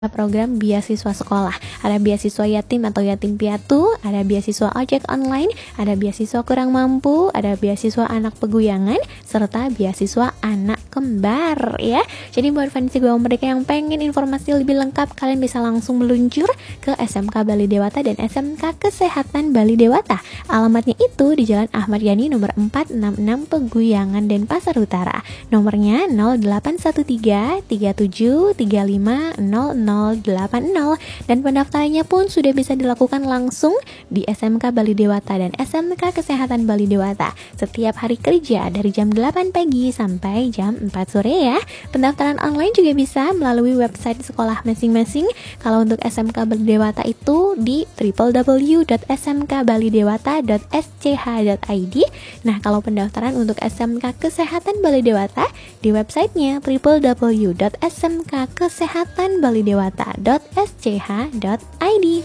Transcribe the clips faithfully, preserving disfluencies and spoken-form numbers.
program beasiswa sekolah. Ada beasiswa yatim atau yatim piatu, ada beasiswa ojek online, ada beasiswa kurang mampu, ada beasiswa anak peguyangan, serta beasiswa anak kembar ya. Jadi buat fans gue mereka yang pengen informasi lebih lengkap, kalian bisa langsung meluncur ke S M K Bali Dewata dan S M K Kesehatan Bali Dewata. Alamatnya itu di Jalan Ahmad Yani nomor empat enam enam Peguyangan Denpasar Utara. Nomornya nol delapan satu tiga tiga tujuh tiga lima nol nol delapan nol dan pendaftarannya pun sudah bisa dilakukan langsung di S M K Bali Dewata dan S M K Kesehatan Bali Dewata setiap hari kerja dari jam delapan pagi sampai jam empat sore ya. Pendaftaran online juga bisa melalui website sekolah masing-masing. Kalau untuk S M K Bali Dewata itu di w w w dot s m k bali dewata dot s c h dot i d. Nah, kalau pendaftaran untuk S M K Kesehatan Bali Dewata di websitenya w w w dot s m k kesehatan bali dewata dot s c h dot i d.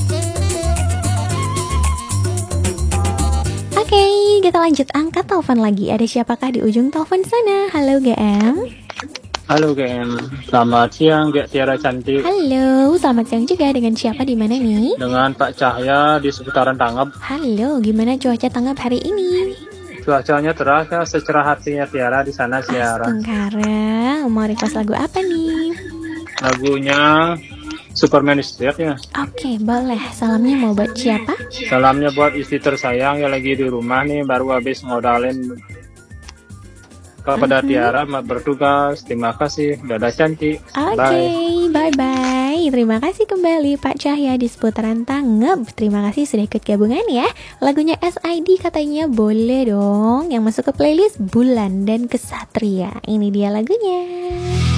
Oke, okay, kita lanjut angkat telepon lagi. Ada siapakah di ujung telepon sana? Halo G M. Halo G M, selamat siang Gak Tiara Cantik. Halo, selamat siang juga. Dengan siapa di mana nih? Dengan Pak Cahya di seputaran Tanggap. Halo, gimana cuaca Tanggap hari ini? Cuacanya terasa secerah hatinya Tiara di sana Tiara. Sekarang mau request lagu apa nih? Lagunya Superman Street ya. Oke, boleh. Salamnya mau buat siapa? Salamnya buat istri tersayang yang lagi di rumah nih, baru habis modalin kepada uh-huh. Tiara bertugas. Terima kasih. Dadah cantik. Oke, okay, bye bye. Terima kasih kembali Pak Cahya di seputaran Tanggap. Terima kasih sudah ikut gabungan ya. Lagunya S I D katanya boleh dong yang masuk ke playlist Bulan dan Kesatria. Ini dia lagunya.